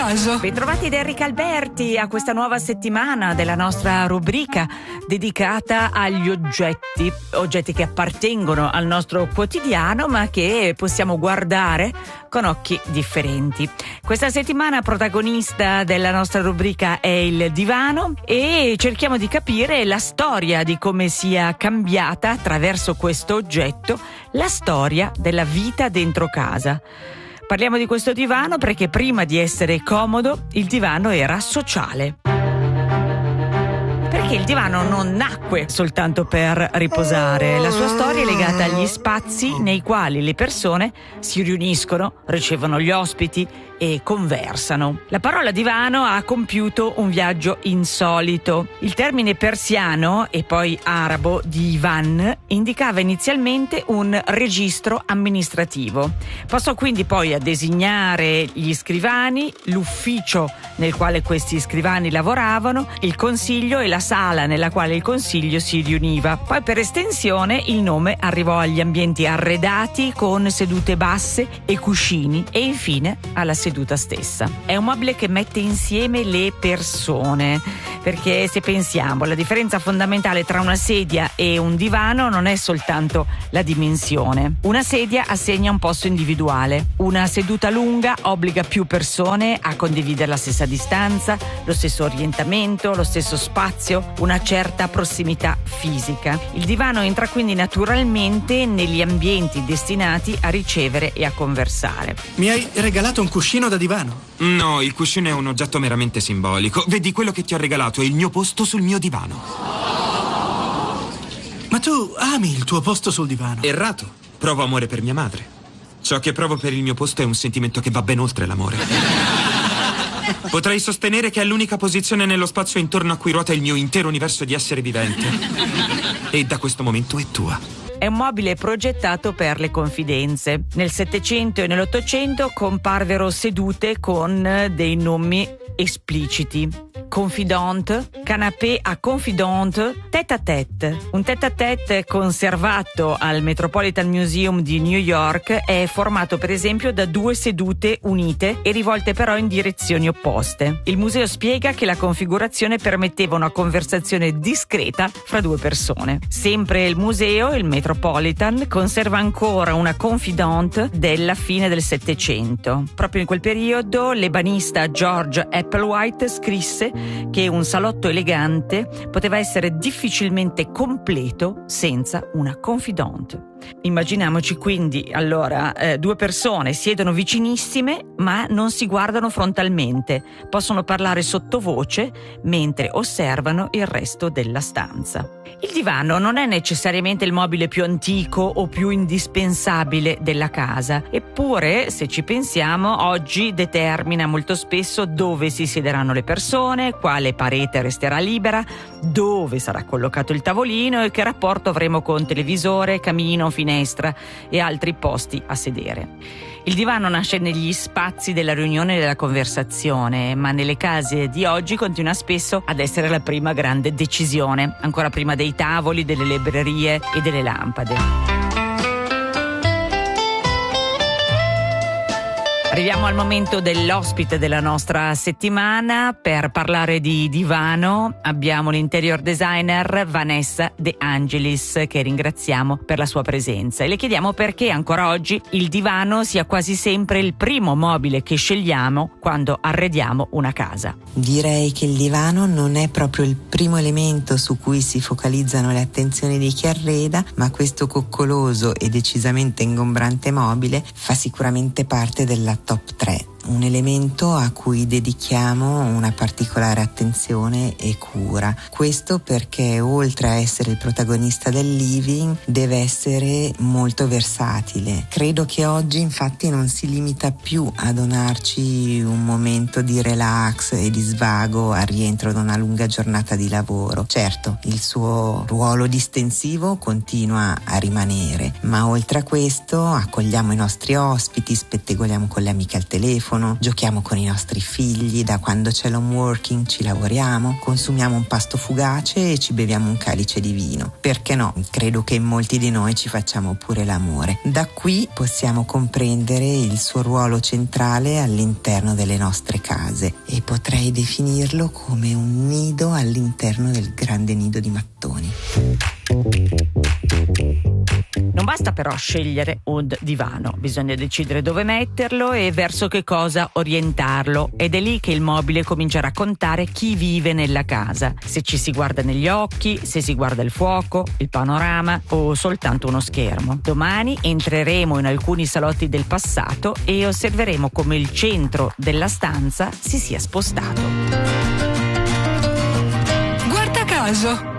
caso. Bentrovati da Enrica Alberti a questa nuova settimana della nostra rubrica dedicata agli oggetti che appartengono al nostro quotidiano ma che possiamo guardare con occhi differenti. Questa settimana protagonista della nostra rubrica è il divano e cerchiamo di capire la storia di come sia cambiata attraverso questo oggetto la storia della vita dentro casa. Parliamo di questo divano perché prima di essere comodo il divano era sociale. Perché il divano non nacque soltanto per riposare, la sua storia è legata agli spazi nei quali le persone si riuniscono, ricevono gli ospiti e conversano. La parola divano ha compiuto un viaggio insolito. Il termine persiano e poi arabo divan indicava inizialmente un registro amministrativo. Passò quindi poi a designare gli scrivani, l'ufficio nel quale questi scrivani lavoravano, il consiglio e la sala nella quale il consiglio si riuniva. Poi per estensione il nome arrivò agli ambienti arredati con sedute basse e cuscini e infine alla seduta stessa. È un mobile che mette insieme le persone, perché se pensiamo, la differenza fondamentale tra una sedia e un divano non è soltanto la dimensione. Una sedia assegna un posto individuale, una seduta lunga obbliga più persone a condividere la stessa distanza, lo stesso orientamento, lo stesso spazio, una certa prossimità fisica. Il divano entra quindi naturalmente negli ambienti destinati a ricevere e a conversare. Mi hai regalato un cuscino da divano? No, il cuscino è un oggetto meramente simbolico. Vedi, quello che ti ho regalato è il mio posto sul mio divano. Ma tu ami il tuo posto sul divano? Errato. Provo amore per mia madre. Ciò che provo per il mio posto è un sentimento che va ben oltre l'amore. Potrei sostenere che è l'unica posizione nello spazio intorno a cui ruota il mio intero universo di essere vivente. E da questo momento è tua. È un mobile progettato per le confidenze. Nel Settecento e nell'Ottocento comparvero sedute con dei nomi espliciti. Confidante, canapé à confidente, tête-à-tête. Un tête-à-tête conservato al Metropolitan Museum di New York è formato per esempio da due sedute unite e rivolte però in direzioni opposte. Il museo spiega che la configurazione permetteva una conversazione discreta fra due persone. Sempre il museo, il Metropolitan, conserva ancora una confidante della fine del Settecento. Proprio in quel periodo l'ebanista George Applewhite scrisse che un salotto elegante poteva essere difficilmente completo senza una confidante. Immaginiamoci quindi allora due persone siedono vicinissime ma non si guardano frontalmente, possono parlare sottovoce mentre osservano il resto della stanza. Il divano non è necessariamente il mobile più antico o più indispensabile della casa, eppure se ci pensiamo oggi determina molto spesso dove si siederanno le persone, quale parete resterà libera, dove sarà collocato il tavolino e che rapporto avremo con televisore, camino, finestra e altri posti a sedere. Il divano nasce negli spazi della riunione e della conversazione, ma nelle case di oggi continua spesso ad essere la prima grande decisione, ancora prima dei tavoli, delle librerie e delle lampade. Arriviamo al momento dell'ospite della nostra settimana. Per parlare di divano abbiamo l'interior designer Vanessa De Angelis, che ringraziamo per la sua presenza e le chiediamo perché ancora oggi il divano sia quasi sempre il primo mobile che scegliamo quando arrediamo una casa. Direi che il divano non è proprio il primo elemento su cui si focalizzano le attenzioni di chi arreda, ma questo coccoloso e decisamente ingombrante mobile fa sicuramente parte della top 3. Un elemento a cui dedichiamo una particolare attenzione e cura. Questo perché oltre a essere il protagonista del living deve essere molto versatile. Credo che oggi infatti non si limita più a donarci un momento di relax e di svago al rientro da una lunga giornata di lavoro. Certo, il suo ruolo distensivo continua a rimanere, ma oltre a questo accogliamo i nostri ospiti, spettegoliamo con le amiche al telefono, telefono, giochiamo con i nostri figli, da quando c'è l'home working ci lavoriamo, consumiamo un pasto fugace e ci beviamo un calice di vino. Perché no? Credo che in molti di noi ci facciamo pure l'amore. Da qui possiamo comprendere il suo ruolo centrale all'interno delle nostre case e potrei definirlo come un nido all'interno del grande nido di mattoni. Non basta però scegliere un divano, bisogna decidere dove metterlo e verso che cosa orientarlo, ed è lì che il mobile comincia a raccontare chi vive nella casa, se ci si guarda negli occhi, se si guarda il fuoco, il panorama o soltanto uno schermo. Domani entreremo in alcuni salotti del passato e osserveremo come il centro della stanza si sia spostato. Guarda caso!